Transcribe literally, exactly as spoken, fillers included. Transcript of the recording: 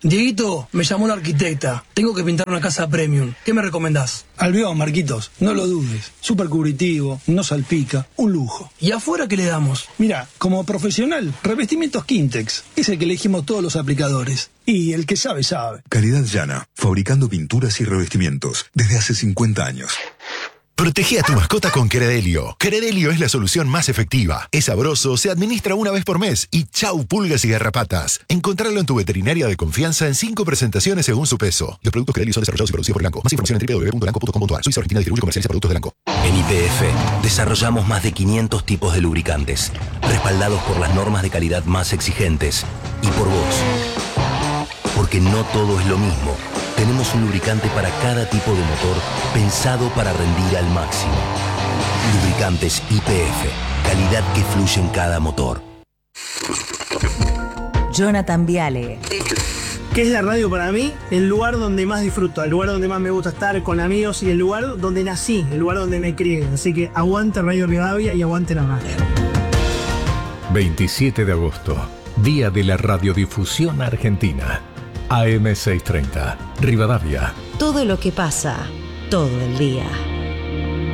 Dieguito, me llamó la arquitecta. Tengo que pintar una casa premium. ¿Qué me recomendás? Albión, Marquitos, no lo dudes. Súper cubritivo, no salpica, un lujo. ¿Y afuera qué le damos? Mira, como profesional, revestimientos Quintex. Es el que elegimos todos los aplicadores. Y el que sabe, sabe. Calidad llana, fabricando pinturas y revestimientos desde hace cincuenta años. Protege a tu mascota con Credelio. Credelio es la solución más efectiva. Es sabroso, se administra una vez por mes y chau pulgas y garrapatas. Encontrarlo en tu veterinaria de confianza en cinco presentaciones según su peso. Los productos Credelio son desarrollados y producidos por Elanco. Más información en doble u doble u doble u punto elanco punto com punto a r. Suiza Argentina distribuye y comercializa productos de Elanco. En Y P F desarrollamos más de quinientos tipos de lubricantes, respaldados por las normas de calidad más exigentes y por vos. Porque no todo es lo mismo. Tenemos un lubricante para cada tipo de motor pensado para rendir al máximo. Lubricantes Y P F. Calidad que fluye en cada motor. Jonathan Viale. ¿Qué es la radio para mí? El lugar donde más disfruto, el lugar donde más me gusta estar con amigos y el lugar donde nací, el lugar donde me crié. Así que aguante Radio Rivadavia y aguante la radio. veintisiete de agosto, Día de la Radiodifusión Argentina. A M seiscientos treinta, Rivadavia. Todo lo que pasa, todo el día.